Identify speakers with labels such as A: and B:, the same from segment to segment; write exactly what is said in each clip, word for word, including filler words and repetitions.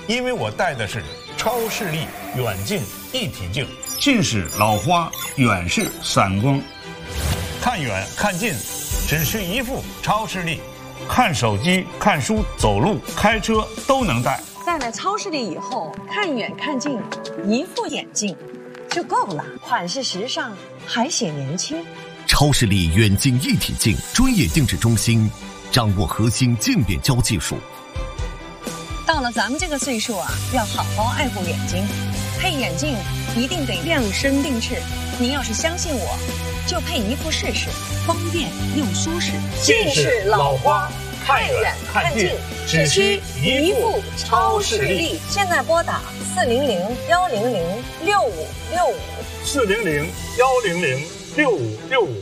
A: 因为我戴的是超视力远近一体镜，近视老花，远视散光，看远看近只需一副超视力，看手机、看书、走路、开车都能戴。
B: 戴了超视力以后，看远看近，一副眼镜就够了，款式时尚，还显年轻。
C: 超视力远近一体镜专业定制中心，掌握核心渐变焦技术。
B: 到了咱们这个岁数啊，要好好爱护眼睛，配眼镜一定得量身定制。您要是相信我，就配一副试试，方便又舒适。
A: 近视老花，看远看近，只需一副超视力。
B: 现在拨打四零零幺零零六五六五，
A: 四零零幺零零六五六五。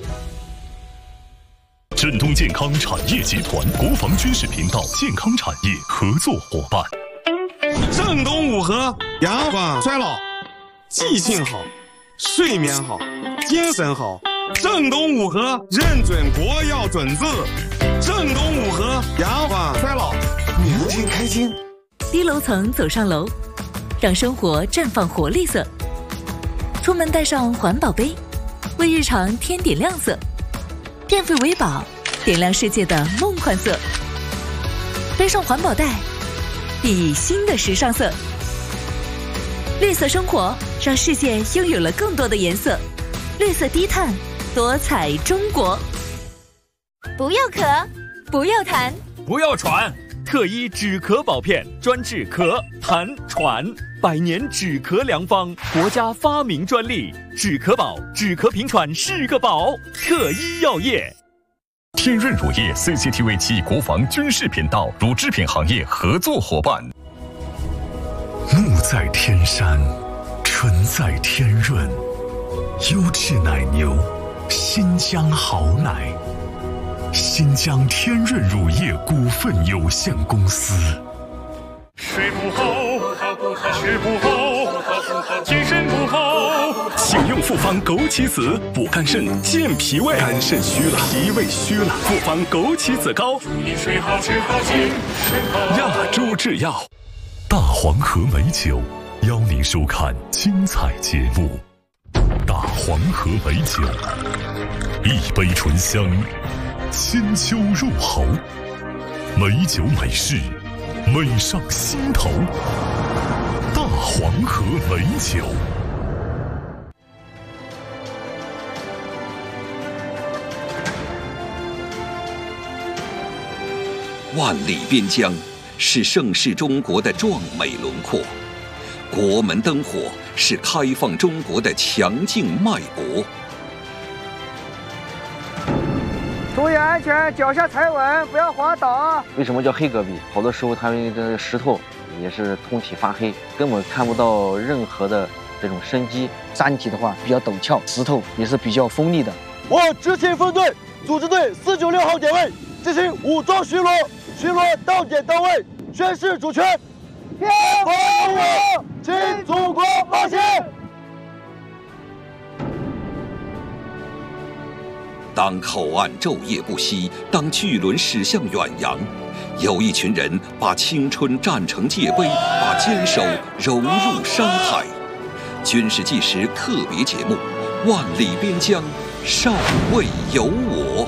D: 振东健康产业集团国防军事频道健康产业合作伙伴。
E: 正东五和延缓衰老，记性好，睡眠好，精神好。正东五和认准国药准字，正东五和延缓衰老，年轻开心。
F: 低楼层走上楼，让生活绽放活力色。出门带上环保杯，为日常添点亮色。电费为宝，点亮世界的梦幻色。背上环保袋，熠熠新的时尚色。绿色生活，让世界拥有了更多的颜色。绿色低碳，多彩中国。
G: 不要咳，不要痰，
H: 不要喘。特一止咳宝片，专治咳、痰、喘，百年止咳良方，国家发明专利。止咳宝，止咳平喘是个宝。特一药业。
D: 天润乳业 C C T V 及国防军事频道乳制品行业合作伙伴。
I: 木在天山，纯在天润，优质奶牛，新疆好奶。新疆天润乳业股份有限公司。
J: 睡不好，吃不好，精神不好，
I: 请用复方枸杞子补肝肾、健脾胃。肝肾虚了，脾胃虚了，复方枸杞子膏。
J: 祝你睡好吃好精神好。
I: 亚洲制药。大黄河美酒邀您收看精彩节目。大黄河美酒，一杯醇香，千秋入喉，美酒美事，美上心头。大黄河美酒。
K: 万里边疆是盛世中国的壮美轮廓，国门灯火是开放中国的强劲脉搏。
L: 注意安全，脚下踩稳，不要滑倒。
M: 为什么叫黑戈壁？好多时候它们的石头也是通体发黑，根本看不到任何的这种生机。山体的话比较陡峭，石头也是比较锋利的。
N: 我执勤分队组织队四九六号点位进行武装巡逻，巡逻到点到位，宣示主权。天皇我，亲祖国冒险。
K: 当口岸昼夜不息，当巨轮驶向远洋，有一群人把青春战成界碑，把坚守融入山海。军事纪实特别节目《万里边疆，尚未有我》。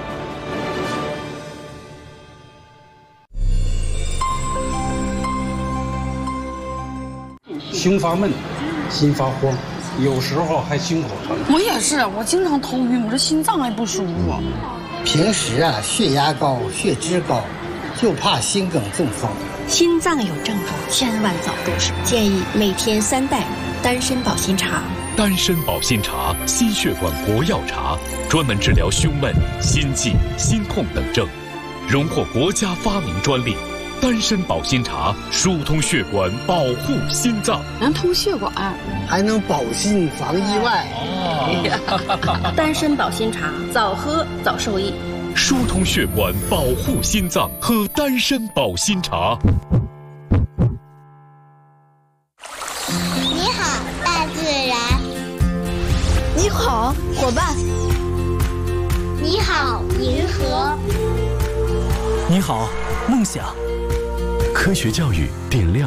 O: 胸发闷，心发慌，有时候还心口疼。
P: 我也是，我经常头晕，我这心脏还不舒服。
Q: 平时啊，血压高、血脂高，就怕心梗中风。
R: 心脏有症状，千万早重视。建议每天三袋丹参保心茶。
D: 丹参保心茶，心血管国药茶，专门治疗胸闷、心悸、心痛等症，荣获国家发明专利。丹参保心茶疏通血管，保护心脏，
P: 能通血管，
Q: 还能保心防意外。
R: 哦、丹参保心茶，早喝早受益。
D: 疏通血管，保护心脏，喝丹参保心茶。
G: 你好，大自然。
P: 你好，伙伴。
G: 你好，银河。
I: 你好，梦想。科学教育点亮